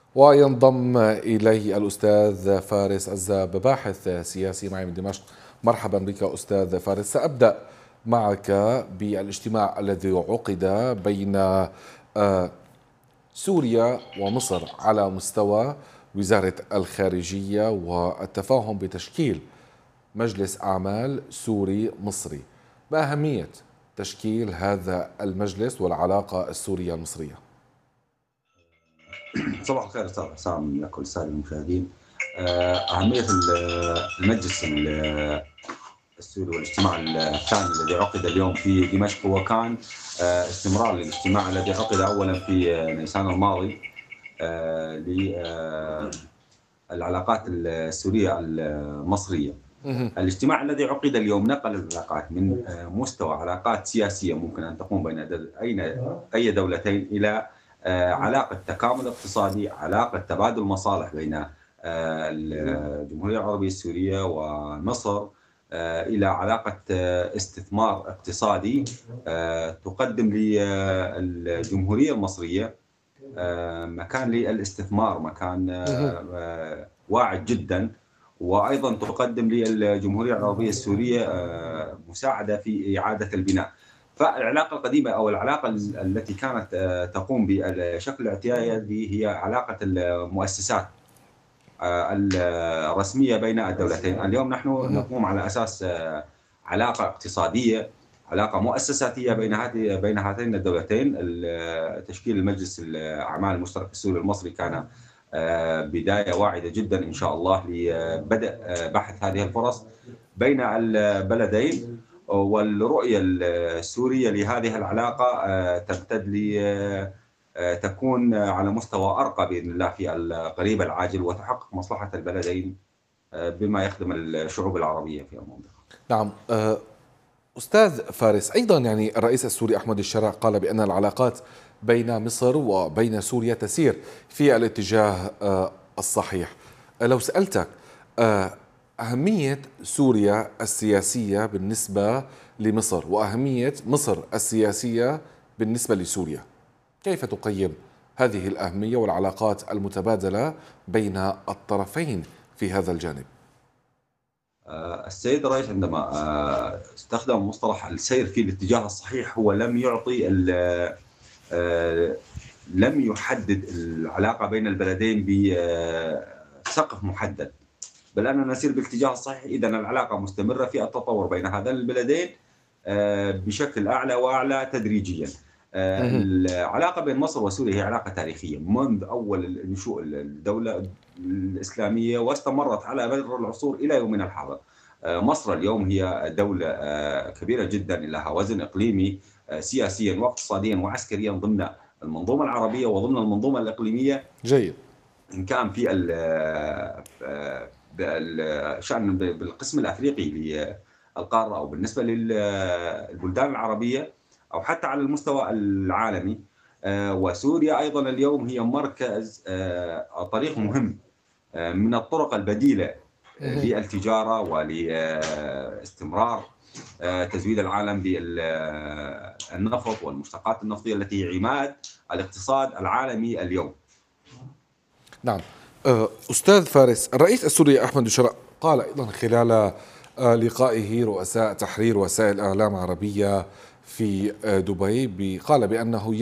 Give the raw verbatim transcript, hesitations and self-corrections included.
وينضم إليه الأستاذ فارس عزاب باحث سياسي معي من دمشق. مرحبا بك أستاذ فارس. سأبدأ معك بالاجتماع الذي عقد بين سوريا ومصر على مستوى وزارة الخارجية والتفاهم بتشكيل مجلس أعمال سوري مصري. ما أهمية تشكيل هذا المجلس والعلاقة السورية المصرية؟ صباح الخير استاذ حسام لك وللساده المشاهدين. اهميه المجلس السوري والاجتماع الثاني الذي عقد اليوم في دمشق هو كان استمرار للاجتماع الذي عقد اولا في نيسان الماضي للعلاقات السوريه المصريه. الاجتماع الذي عقد اليوم نقل العلاقات من مستوى علاقات سياسيه ممكن ان تقوم بين اي دولتين الى علاقة تكامل اقتصادي، علاقة تبادل مصالح بين الجمهورية العربية السورية ومصر، إلى علاقة استثمار اقتصادي تقدم للجمهورية المصرية مكان للاستثمار، مكان واعد جدا، وأيضا تقدم للجمهورية العربية السورية مساعدة في إعادة البناء. فالعلاقة القديمة أو العلاقة التي كانت تقوم بالشكل الاعتيادي هي علاقة المؤسسات الرسمية بين الدولتين. اليوم نحن نقوم على أساس علاقة اقتصادية، علاقة مؤسساتية بين هذه بين هاتين الدولتين. تشكيل المجلس الأعمال المشترك السوري المصري كان بداية واعدة جدا إن شاء الله لبدء بحث هذه الفرص بين البلدين، والرؤية السورية لهذه العلاقة تمتد لي تكون على مستوى أرقى بإذن الله في القريب العاجل، وتحقق مصلحة البلدين بما يخدم الشعوب العربية في المنطقة. نعم أستاذ فارس، أيضا يعني الرئيس السوري أحمد الشرع قال بأن العلاقات بين مصر وبين سوريا تسير في الاتجاه الصحيح. لو سألتك أهمية سوريا السياسية بالنسبة لمصر وأهمية مصر السياسية بالنسبة لسوريا، كيف تقيم هذه الأهمية والعلاقات المتبادلة بين الطرفين في هذا الجانب؟ السيد الرئيس عندما استخدم مصطلح السير في الاتجاه الصحيح هو لم يعطي لم يحدد العلاقة بين البلدين بسقف محدد، بل أننا نسير بالاتجاه الصحيح. إذن العلاقة مستمرة في التطور بين هذين البلدين بشكل أعلى وأعلى تدريجيا. العلاقة بين مصر وسوريا هي علاقة تاريخية منذ أول نشوء الدولة الإسلامية، واستمرت على مر العصور إلى يومنا الحاضر. مصر اليوم هي دولة كبيرة جدا لها وزن إقليمي سياسيا واقتصاديا وعسكريا ضمن المنظومة العربية وضمن المنظومة الإقليمية. جيد. إن كان في الشأن بالقسم الأفريقي للقارة أو بالنسبة للبلدان العربية أو حتى على المستوى العالمي. وسوريا أيضا اليوم هي مركز طريق مهم من الطرق البديلة للتجارة ولاستمرار تزويد العالم بالنفط والمشتقات النفطية التي هي عماد الاقتصاد العالمي اليوم. نعم أستاذ فارس، الرئيس السوري أحمد الشرع قال أيضا خلال لقائه رؤساء تحرير وسائل إعلام عربية في دبي، قال بأنه